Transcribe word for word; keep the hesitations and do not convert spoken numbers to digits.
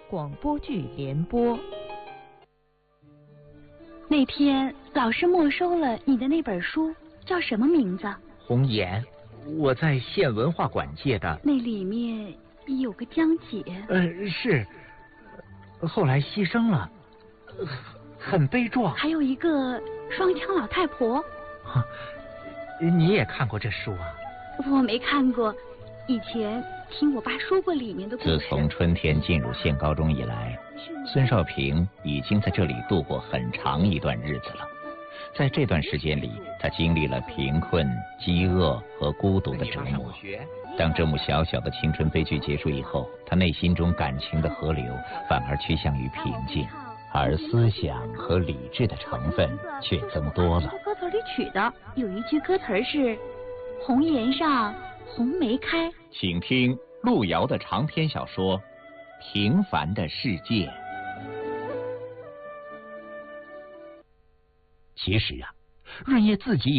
广播剧联播。 那天老师没收了你的那本书，叫什么名字？ 红颜，我在县文化馆借的。 那里面有个江姐。 呃，是，后来牺牲了，很悲壮。 还有一个双枪老太婆。 你也看过这书啊？ 我没看过，以前听我爸说过里面的故事。 自从春天进入县高中以来，孙少平已经在这里度过很长一段日子了。在这段时间里，他经历了贫困、饥饿和孤独的折磨。当这幕小小的青春悲剧结束以后，他内心中感情的河流反而趋向于平静，而思想和理智的成分却增多了。 歌词里取的有一句歌词是“红颜上红梅开”。 请听路遥的长篇小说《平凡的世界》。 其实啊，润叶自己